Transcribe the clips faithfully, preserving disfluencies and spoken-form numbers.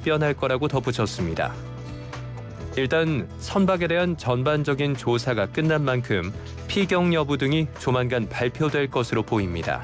답변할 거라고 덧붙였습니다. 일단 선박에 대한 전반적인 조사가 끝난 만큼 피격 여부 등이 조만간 발표될 것으로 보입니다.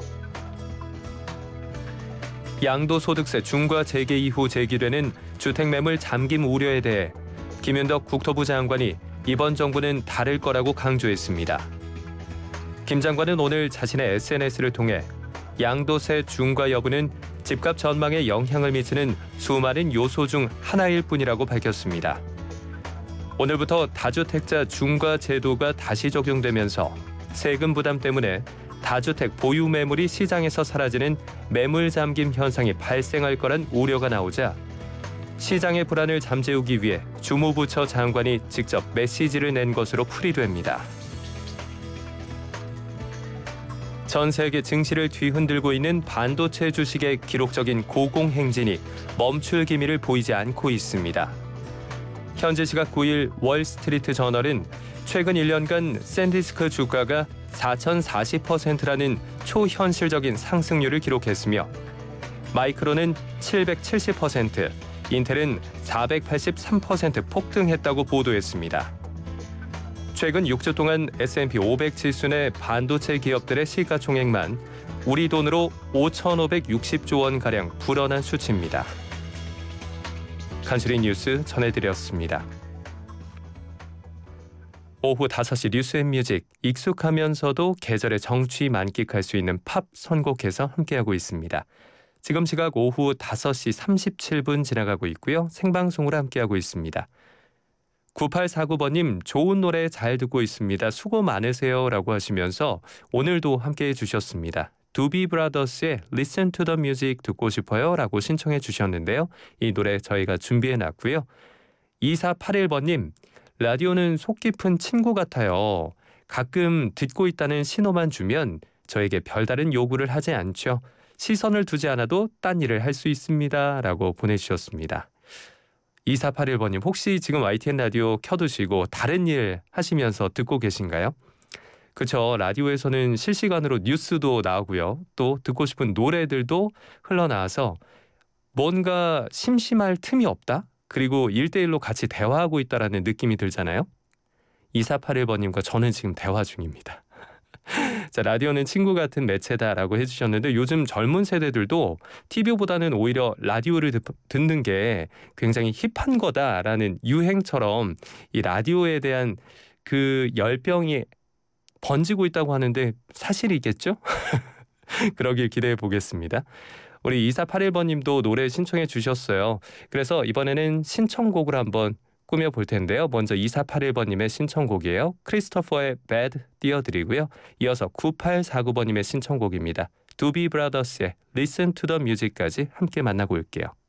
양도소득세 중과 재개 이후 제기되는 주택매물 잠김 우려에 대해 김윤덕 국토부 장관이 이번 정부는 다를 거라고 강조했습니다. 김 장관은 오늘 자신의 에스엔에스를 통해 양도세 중과 여부는 집값 전망에 영향을 미치는 수많은 요소 중 하나일 뿐이라고 밝혔습니다. 오늘부터 다주택자 중과 제도가 다시 적용되면서 세금 부담 때문에 다주택 보유 매물이 시장에서 사라지는 매물 잠김 현상이 발생할 거란 우려가 나오자 시장의 불안을 잠재우기 위해 주무부처 장관이 직접 메시지를 낸 것으로 풀이됩니다. 전 세계 증시를 뒤흔들고 있는 반도체 주식의 기록적인 고공행진이 멈출 기미를 보이지 않고 있습니다. 현지 시각 구 일 월스트리트 저널은 최근 일 년간 샌디스크 주가가 사천사십 퍼센트라는 초현실적인 상승률을 기록했으며 마이크론은 칠백칠십 퍼센트, 인텔은 사백팔십삼 퍼센트 폭등했다고 보도했습니다. 최근 육 주 동안 에스 앤 피 오백 지수 내 반도체 기업들의 시가총액만 우리 돈으로 오천오백육십조 원가량 불어난 수치입니다. 간추린 뉴스 전해드렸습니다. 오후 다섯 시 뉴스앤뮤직, 익숙하면서도 계절의 정취 만끽할 수 있는 팝 선곡해서 함께하고 있습니다. 지금 시각 오후 다섯 시 삼십칠 분 지나가고 있고요. 생방송으로 함께하고 있습니다. 구팔사구 번님 좋은 노래 잘 듣고 있습니다. 수고 많으세요 라고 하시면서 오늘도 함께해 주셨습니다. 두비 브라더스의 Listen to the Music 듣고 싶어요 라고 신청해 주셨는데요. 이 노래 저희가 준비해 놨고요. 이사팔일 번님 라디오는 속 깊은 친구 같아요. 가끔 듣고 있다는 신호만 주면 저에게 별다른 요구를 하지 않죠. 시선을 두지 않아도 딴 일을 할 수 있습니다 라고 보내주셨습니다. 이사팔일 번님 혹시 지금 와이티엔 라디오 켜두시고 다른 일 하시면서 듣고 계신가요? 그렇죠. 라디오에서는 실시간으로 뉴스도 나오고요. 또 듣고 싶은 노래들도 흘러나와서 뭔가 심심할 틈이 없다? 그리고 일대일로 같이 대화하고 있다라는 느낌이 들잖아요. 이사팔일 번님과 저는 지금 대화 중입니다. 자, 라디오는 친구 같은 매체다라고 해주셨는데 요즘 젊은 세대들도 티비보다는 오히려 라디오를 듣, 듣는 게 굉장히 힙한 거다라는 유행처럼 이 라디오에 대한 그 열병이 번지고 있다고 하는데 사실이겠죠? 그러길 기대해 보겠습니다. 우리 이사팔일 번님도 노래 신청해 주셨어요. 그래서 이번에는 신청곡을 한번 꾸며볼 텐데요. 먼저 이사팔일 번님의 신청곡이에요. 크리스토퍼의 Bad 띄워드리고요. 이어서 구팔사구 번님의 신청곡입니다. 두비 브라더스의 Listen to the Music까지 함께 만나고 올게요.